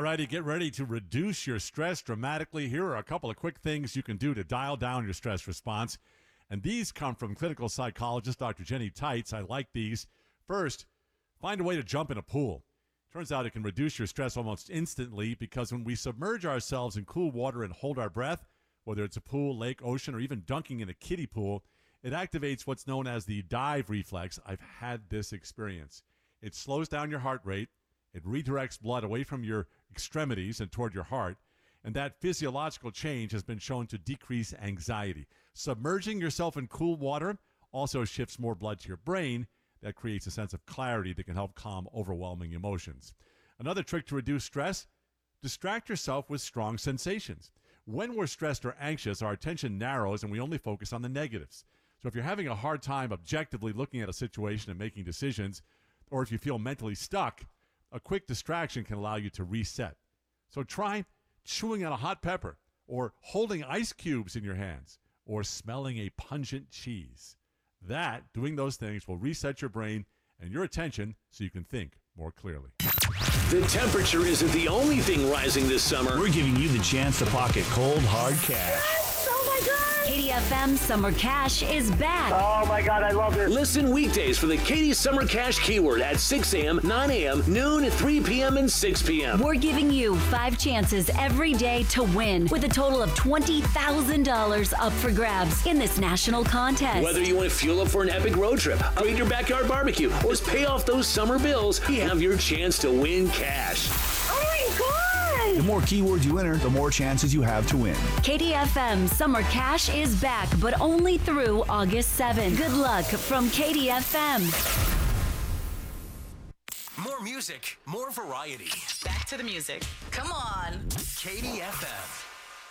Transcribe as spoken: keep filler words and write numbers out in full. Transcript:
righty, get ready to reduce your stress dramatically. Here are a couple of quick things you can do to dial down your stress response. And these come from clinical psychologist Doctor Jenny Tights. I like these. First, find a way to jump in a pool. Turns out it can reduce your stress almost instantly because when we submerge ourselves in cool water and hold our breath, whether it's a pool, lake, ocean, or even dunking in a kiddie pool, it activates what's known as the dive reflex. I've had this experience. It slows down your heart rate. It redirects blood away from your extremities and toward your heart. And that physiological change has been shown to decrease anxiety. Submerging yourself in cool water also shifts more blood to your brain. That creates a sense of clarity that can help calm overwhelming emotions. Another trick to reduce stress, distract yourself with strong sensations. When we're stressed or anxious, our attention narrows and we only focus on the negatives. So if you're having a hard time objectively looking at a situation and making decisions, or if you feel mentally stuck, a quick distraction can allow you to reset. So try chewing on a hot pepper, or holding ice cubes in your hands, or smelling a pungent cheese. That, doing those things, will reset your brain and your attention so you can think more clearly. The temperature isn't the only thing rising this summer. We're giving you the chance to pocket cold, hard cash. Yes! Oh my God! K D F M Summer Cash is back. Oh my God, I love this. Listen weekdays for the Katie Summer Cash keyword at six a.m., nine a.m., noon, three p.m., and six p.m. We're giving you five chances every day to win with a total of twenty thousand dollars up for grabs in this national contest. Whether you want to fuel up for an epic road trip, upgrade your backyard barbecue, or just pay off those summer bills, you have your chance to win cash. Oh my God! The more keywords you enter, the more chances you have to win. K D F M Summer Cash is back, but only through August seventh. Good luck from K D F M. More music, more variety. Back to the music. Come on. K D F M.